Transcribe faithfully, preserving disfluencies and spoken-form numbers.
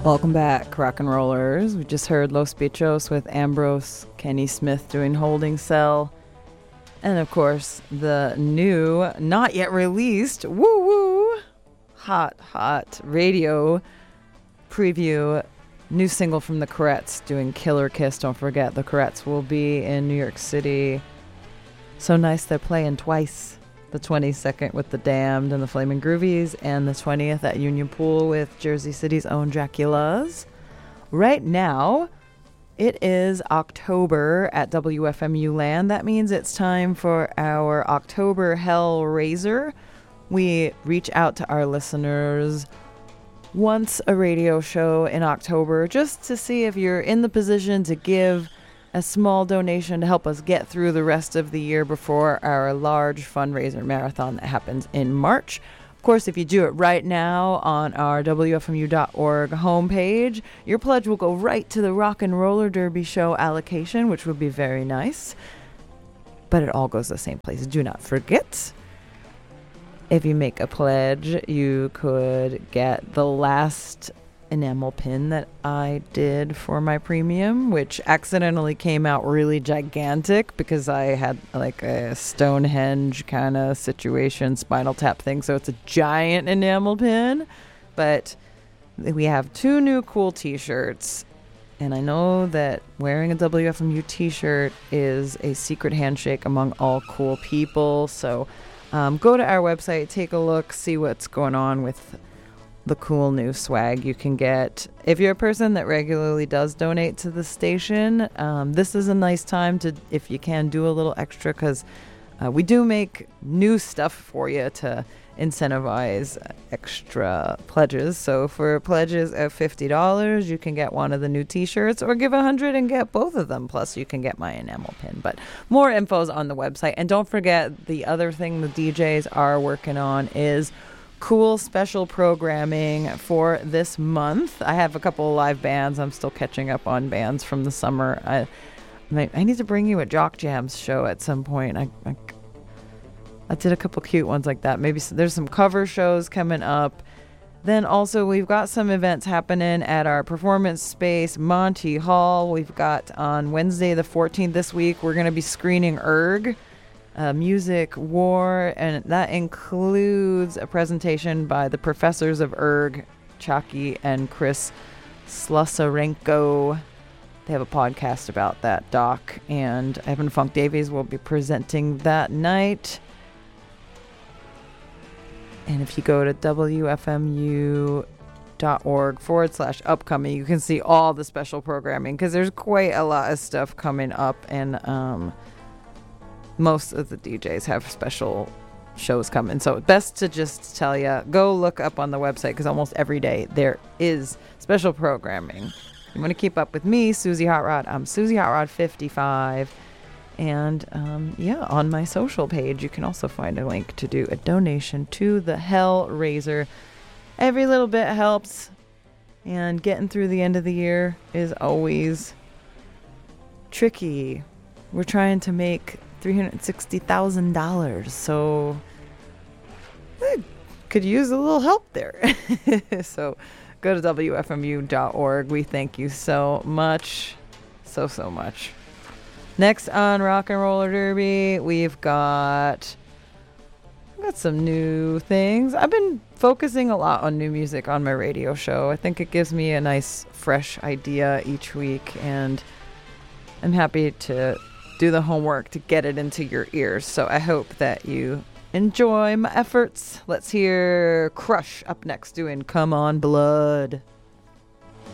Welcome back, rock and rollers. We just heard Los Bichos with Ambrose, Kenny Smith doing Holding Cell, and of course the new, not yet released, woo woo, hot, hot radio preview, new single from the Courettes doing Killer Kiss. Don't forget, the Courettes will be in New York City. So nice they're playing twice. The twenty-second with the Damned and the Flaming Groovies, and the twentieth at Union Pool with Jersey City's own Draculas. Right now, it is October at W F M U Land. That means it's time for our October Hellraiser. We reach out to our listeners once a radio show in October just to see if you're in the position to give a small donation to help us get through the rest of the year before our large fundraiser marathon that happens in March. Of course, if you do it right now on our W F M U dot org homepage, your pledge will go right to the Rock and Roller Derby show allocation, which would be very nice. But it all goes the same place. Do not forget, if you make a pledge, you could get the last enamel pin that I did for my premium, which accidentally came out really gigantic because I had like a Stonehenge kind of situation, Spinal Tap thing, so it's a giant enamel pin. But we have two new cool t-shirts, and I know that wearing a W F M U t-shirt is a secret handshake among all cool people, so um, go to our website, take a look, see what's going on with the cool new swag you can get. If you're a person that regularly does donate to the station, um, this is a nice time to, if you can, do a little extra, because uh, we do make new stuff for you to incentivize extra pledges. So for pledges of fifty dollars, you can get one of the new t-shirts, or give one hundred dollars and get both of them, plus you can get my enamel pin. But more info's on the website. And don't forget, the other thing the D Js are working on is cool special programming for this month. I have a couple of live bands. I'm still catching up on bands from the summer. I I need to bring you a Jock Jams show at some point. I I, I did a couple cute ones like that. Maybe there's some cover shows coming up. Then also we've got some events happening at our performance space, Monty Hall. We've got on Wednesday the fourteenth this week, we're going to be screening Erg, Uh, Music War, and that includes a presentation by the professors of Erg, Chucky and Chris Slusarenko. They have a podcast about that doc, and Evan Funk Davies will be presenting that night. And if you go to W F M U dot org forward slash upcoming, you can see all the special programming, because there's quite a lot of stuff coming up, and um most of the D Js have special shows coming. So best to just tell you, go look up on the website, because almost every day there is special programming. You want to keep up with me, Susie Hot Rod. I'm Susie Hot Rod fifty-five. And um, yeah, on my social page, you can also find a link to do a donation to the Hellraiser. Every little bit helps. And getting through the end of the year is always tricky. We're trying to make three hundred sixty thousand dollars, so I could use a little help there. So go to W F M U dot org. We thank you so much, so so much. Next on Rock and Roller Derby, we've got we've got some new things. I've been focusing a lot on new music on my radio show. I think it gives me a nice fresh idea each week, and I'm happy to do the homework to get it into your ears. So I hope that you enjoy my efforts. Let's hear Crush up next doing Come On Blood.